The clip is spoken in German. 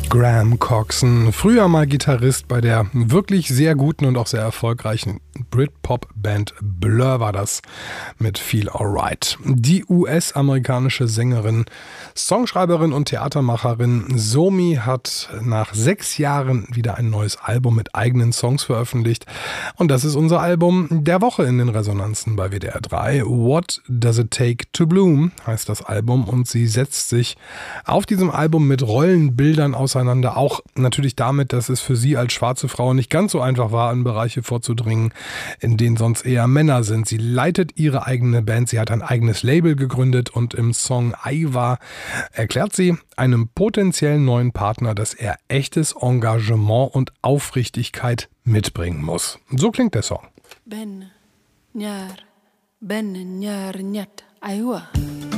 Graham Coxon, früher mal Gitarrist bei der wirklich sehr guten und auch sehr erfolgreichen Britpop-Band Blur war das mit Feel Alright. Die US-amerikanische Sängerin, Songschreiberin und Theatermacherin Somi hat nach 6 Jahren wieder ein neues Album mit eigenen Songs veröffentlicht. Und das ist unser Album der Woche in den Resonanzen bei WDR 3. What Does It Take to Bloom heißt das Album und sie setzt sich auf diesem Album mit Rollenbildern auseinander. Auch natürlich damit, dass es für sie als schwarze Frau nicht ganz so einfach war, in Bereiche vorzudringen, in denen sonst eher Männer sind. Sie leitet ihre eigene Band, sie hat ein eigenes Label gegründet und im Song Aiwa erklärt sie einem potenziellen neuen Partner, dass er echtes Engagement und Aufrichtigkeit mitbringen muss. So klingt der Song. Ben, Nyar, Nyat, Aiwa.